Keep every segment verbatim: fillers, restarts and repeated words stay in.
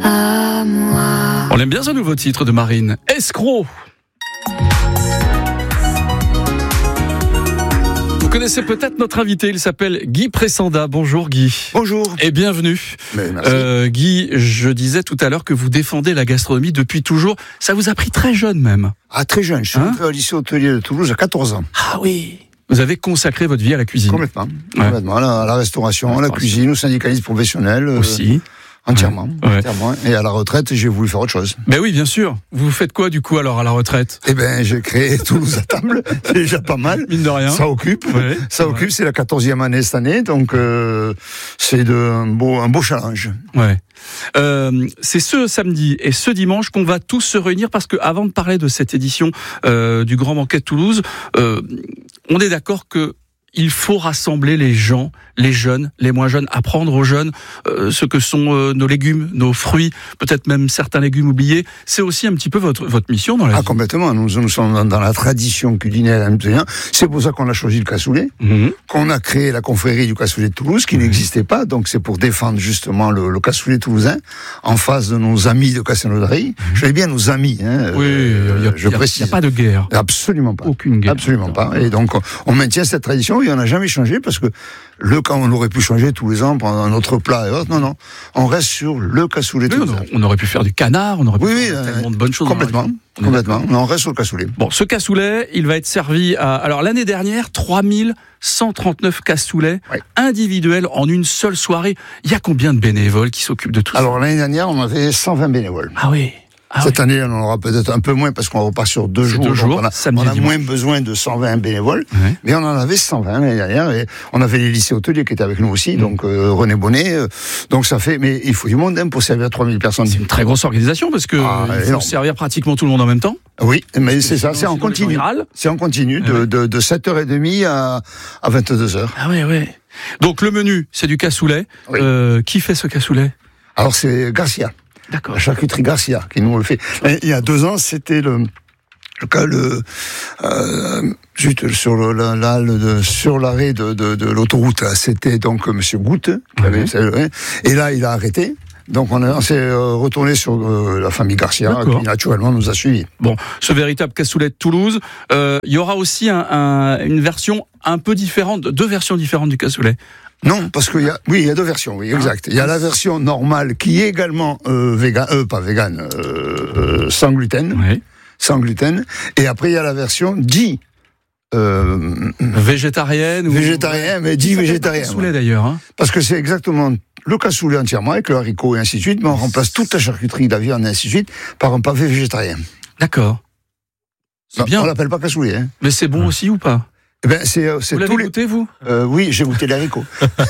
à moi. On aime bien ce nouveau titre de Marine. Escroc. Vous connaissez peut-être notre invité, il s'appelle Guy Pressanda. Bonjour Guy. Bonjour. Et bienvenue. Mais merci. Euh, Guy, je disais tout à l'heure que vous défendez la gastronomie depuis toujours. Ça vous a pris très jeune même. Ah, très jeune. Je suis Hein entré au lycée hôtelier de Toulouse à quatorze ans. Ah oui. Vous avez consacré votre vie à la cuisine. Complètement. Ouais. Complètement. À la, à la restauration, à la cuisine, au syndicalisme professionnel. euh, Aussi. Entièrement. Ouais. entièrement. Et à la retraite, j'ai voulu faire autre chose. Ben oui, bien sûr. Vous faites quoi du coup alors à la retraite? Eh ben, j'ai créé Toulouse à table. C'est déjà pas mal. Mine de rien. Ça occupe. Ouais, ça ouais. occupe. C'est la quatorzième année cette année. Donc, euh, c'est de, un, beau, un beau challenge. Ouais. Euh, c'est ce samedi et ce dimanche qu'on va tous se réunir parce que avant de parler de cette édition euh, du Grand Banquet de Toulouse, euh, on est d'accord que il faut rassembler les gens, les jeunes, les moins jeunes, apprendre aux jeunes euh, ce que sont euh, nos légumes, nos fruits, peut-être même certains légumes oubliés. C'est aussi un petit peu votre votre mission dans la Ah, vie. complètement. Nous, nous sommes dans, dans la tradition culinaire américaine. C'est pour ça qu'on a choisi le cassoulet, Mmh. qu'on a créé la confrérie du cassoulet de Toulouse, qui n'existait pas. Donc, c'est pour défendre justement le, le cassoulet toulousain en face de nos amis de Castelnaudary. Mmh. Je dis bien nos amis. Hein, Oui, euh, il y a, je il y a, précise. il y a pas de guerre. Absolument pas. Aucune guerre. Absolument pas. Et donc, on, on maintient cette tradition et on n'a jamais changé parce que le quand on aurait pu changer tous les ans pendant un autre plat et autres. Non, non. On reste sur le cassoulet Oui, on, toulousain. aurait, on aurait pu faire du canard, on aurait pu Oui, faire oui, tellement euh, de bonnes choses. complètement. On est Complètement. Mais on reste sur le cassoulet. Bon, ce cassoulet, il va être servi à... Alors, l'année dernière, trois mille cent trente-neuf cassoulets Ouais. individuels en une seule soirée. Il y a combien de bénévoles qui s'occupent de tout ça? Alors, l'année dernière, on avait cent vingt bénévoles. Ah oui. Ah Cette oui. année, on en aura peut-être un peu moins parce qu'on repart sur deux C'est jours. deux donc jours, on a, samedi on et a dimanche. moins besoin de cent vingt bénévoles, Ouais. mais on en avait cent vingt l'année dernière. Et on avait les lycées hôteliers qui étaient avec nous aussi, Mmh. donc euh, René Bonnet. euh, donc ça fait, mais il faut du monde hein, pour servir trois mille personnes. C'est une très grosse organisation parce que Ah, il faut énorme. servir pratiquement tout le monde en même temps. Oui, mais c'est Sinon- ça, c'est en sinon, les gens, continu. ils râlent. C'est en continu de, Ouais. de, de sept heures trente à, à vingt-deux heures. Ah oui, oui. Donc, le menu, c'est du cassoulet. Oui. Euh, qui fait ce cassoulet? Alors c'est Garcia, D'accord. la charcuterie Garcia, qui nous le fait. Et il y a deux ans, c'était le, le cas, le, euh, juste sur le, la, la- le- sur l'arrêt de, de, de l'autoroute, là, c'était donc Monsieur Goutte, qui avait- Mhm. et là il a arrêté. Donc on, a- on s'est euh, retourné sur euh, la famille Garcia, D'accord. qui naturellement nous a suivis. Bon, ce véritable cassoulet de Toulouse, euh, il y aura aussi un, un, une version un peu différente, deux versions différentes du cassoulet. Non, parce qu'il y a, oui, il y a deux versions, oui, exact. Il y a la version normale qui est également euh, vegan, euh, pas vegan, euh, euh, sans gluten, Oui. sans gluten. Et après il y a la version dit euh, Végétarienne ou... végétarien, mais dit Ça s'appelle végétarien. pas cassoulet ouais. d'ailleurs. Hein. Parce que c'est exactement le cassoulet entièrement avec le haricot et ainsi de suite, mais on remplace toute la charcuterie, la viande et ainsi de suite par un pavé végétarien. D'accord. C'est Non, bien. On l'appelle pas cassoulet. Hein. Mais c'est bon aussi ou pas? Eh ben c'est euh, c'est Vous l'avez tous les. goûté, vous? Euh, oui, j'ai goûté les haricots.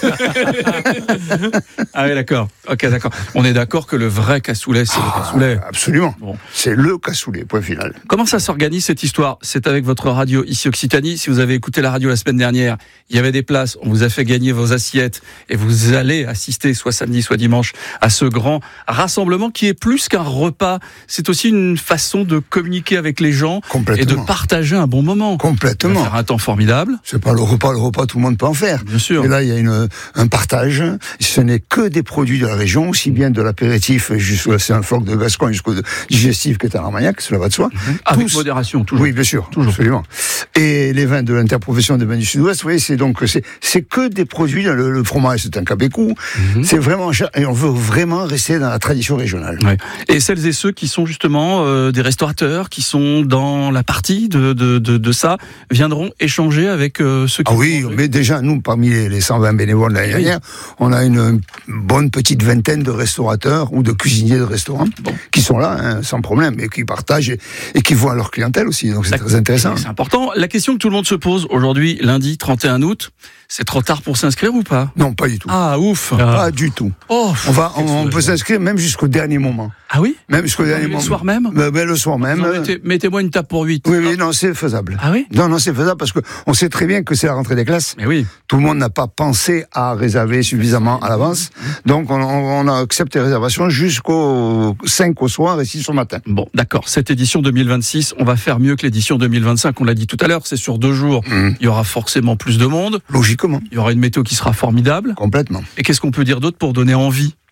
Ah oui, d'accord. Ok, d'accord. On est d'accord que le vrai cassoulet, c'est le cassoulet. Absolument. Bon. C'est le cassoulet. Point final. Comment ça s'organise cette histoire? C'est avec votre radio ici Occitanie. Si vous avez écouté la radio la semaine dernière, il y avait des places, on vous a fait gagner vos assiettes et vous allez assister soit samedi soit dimanche à ce grand rassemblement qui est plus qu'un repas. C'est aussi une façon de communiquer avec les gens et de Complètement. partager un bon moment. On va Complètement. faire un temps formidable, C'est pas le repas, le repas, tout le monde peut en faire. bien sûr. Et là, il y a une, un partage. Ce n'est que des produits de la région, aussi bien de l'apéritif jusqu'au c'est un floc de Gascon jusqu'au digestif qui est en Armagnac, cela va de soi. Avec Tous- modération, toujours. Oui, bien sûr, Toujours. absolument. Et les vins de l'interprofession des vins du Sud-Ouest, oui, c'est donc c'est c'est que des produits. Le, le fromage, c'est un cabécou. Mhm. C'est vraiment cher et on veut vraiment rester dans la tradition régionale. Ouais. Et celles et ceux qui sont justement euh, des restaurateurs, qui sont dans la partie de, de, de, de ça, viendront échanger avec euh, ceux qui Ah vont oui, manger. mais déjà, nous, parmi les, les cent vingt bénévoles de l'année Oui. dernière, on a une bonne petite vingtaine de restaurateurs ou de cuisiniers de restaurants Bon. qui sont là, hein, sans problème, et qui partagent et, et qui voient leur clientèle aussi. Donc c'est D'accord. très intéressant. C'est important. La question que tout le monde se pose aujourd'hui, lundi trente et un août, c'est trop tard pour s'inscrire ou pas? Non, pas du tout. Ah, ouf. Pas du tout. Oh, On va, on, quel on peut soulagement. s'inscrire même jusqu'au dernier moment. Ah oui? Même jusqu'au dernier Le moment. soir même? Mais, mais le soir même. Non, euh, mettez, mettez-moi une table pour huit. Oui, oui, non, c'est faisable. Ah oui? Non, non, c'est faisable parce que on sait très bien que c'est la rentrée des classes. Mais oui. Tout le monde n'a pas pensé à réserver suffisamment à l'avance. Donc, on, on a accepté les réservations jusqu'au cinq au soir et six au matin. Bon, d'accord. Cette édition deux mille vingt-six, on va faire mieux que l'édition deux mille vingt-cinq. On l'a dit tout à l'heure, c'est sur deux jours. Mmh. Il y aura forcément plus de monde. Logiquement. Il y aura une météo qui sera formidable. Complètement. Et qu'est-ce qu'on peut dire d'autre pour donner envie?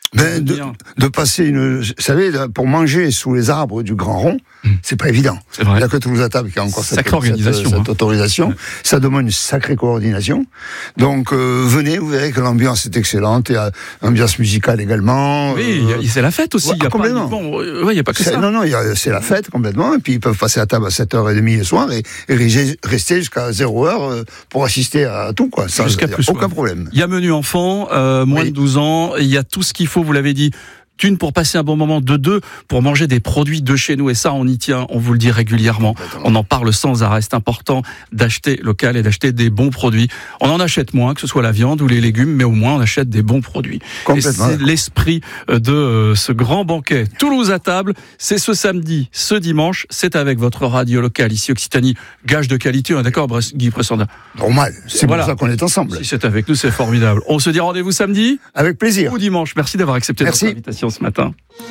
Ben, de, de passer une, vous savez, pour manger sous les arbres du Grand Rond, mmh. c'est pas évident. C'est vrai. Il n'y a que Toulouse à table qui a encore cette, cette, organisation, cette, hein. cette autorisation. Ouais. Ça demande une sacrée coordination. Donc, euh, venez, vous verrez que l'ambiance est excellente. Il y a l'ambiance musicale également. Oui, euh, c'est la fête aussi. Ouais, il y a complètement. Pas, bon, euh, ouais, il n'y a pas que c'est, ça. Non, non, il y a, c'est la fête complètement. Et puis, ils peuvent passer à table à sept heures trente le soir et, et rester jusqu'à zéro heure pour assister à tout, quoi. Ça, jusqu'à plus. Aucun Ouais. problème. Il y a menu enfant, euh, moins oui. de douze ans. Il y a tout ce qu'il faut, vous l'avez dit. D'une, pour passer un bon moment, de deux, pour manger des produits de chez nous. Et ça, on y tient, on vous le dit régulièrement. On en parle sans arrêt. C'est important d'acheter local et d'acheter des bons produits. On en achète moins, que ce soit la viande ou les légumes, mais au moins on achète des bons produits. Et c'est l'esprit de ce grand banquet Toulouse à table. C'est ce samedi, ce dimanche. C'est avec votre radio locale ici, Occitanie. Gage de qualité, hein, d'accord, Guy Pressanda? Normal. C'est voilà. pour ça qu'on est ensemble. Si c'est avec nous, c'est formidable. On se dit rendez-vous samedi? Avec plaisir. Ou dimanche. Merci d'avoir accepté Merci. notre invitation ce matin.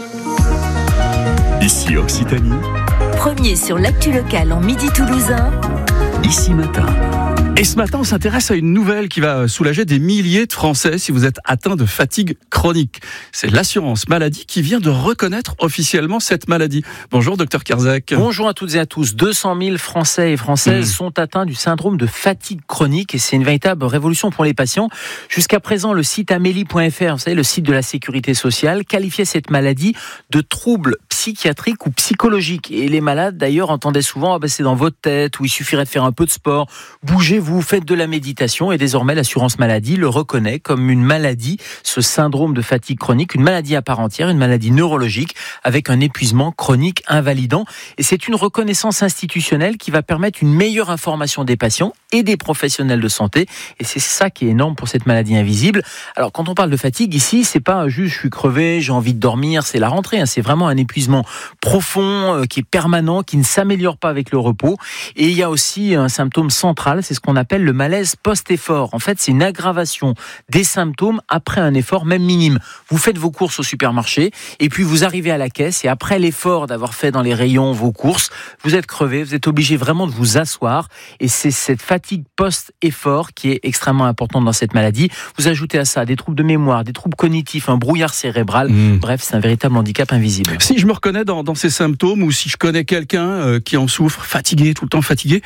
Ici Occitanie. Premier sur l'actu locale en midi toulousain. Ici Matin. Et ce matin, on s'intéresse à une nouvelle qui va soulager des milliers de Français si vous êtes atteint de fatigue chronique. C'est l'assurance maladie qui vient de reconnaître officiellement cette maladie. Bonjour, docteur Kerzek. Bonjour à toutes et à tous. deux cent mille Français et Françaises mmh. sont atteints du syndrome de fatigue chronique et c'est une véritable révolution pour les patients. Jusqu'à présent, le site amélie point f r, vous savez, le site de la sécurité sociale, qualifiait cette maladie de trouble psychiatrique ou psychologique. Et les malades, d'ailleurs, entendaient souvent ah ben, c'est dans votre tête, où il suffirait de faire un peu de sport, bougez vous faites de la méditation et désormais l'assurance maladie le reconnaît comme une maladie, ce syndrome de fatigue chronique, une maladie à part entière, une maladie neurologique avec un épuisement chronique invalidant. Et c'est une reconnaissance institutionnelle qui va permettre une meilleure information des patients et des professionnels de santé. Et c'est ça qui est énorme pour cette maladie invisible. Alors quand on parle de fatigue ici, c'est pas juste je suis crevé, j'ai envie de dormir, c'est la rentrée. Hein. C'est vraiment un épuisement profond euh, qui est permanent, qui ne s'améliore pas avec le repos. Et il y a aussi un symptôme central, c'est ce qu'on appelle le malaise post-effort. En fait, c'est une aggravation des symptômes après un effort, même minime. Vous faites vos courses au supermarché et puis vous arrivez à la caisse et après l'effort d'avoir fait dans les rayons vos courses, vous êtes crevé, vous êtes obligé vraiment de vous asseoir et c'est cette fatigue post-effort qui est extrêmement importante dans cette maladie. Vous ajoutez à ça des troubles de mémoire, des troubles cognitifs, un brouillard cérébral. Mmh. Bref, c'est un véritable handicap invisible. Si je me reconnais dans, dans ces symptômes ou si je connais quelqu'un euh, qui en souffre, fatigué, tout le temps fatigué,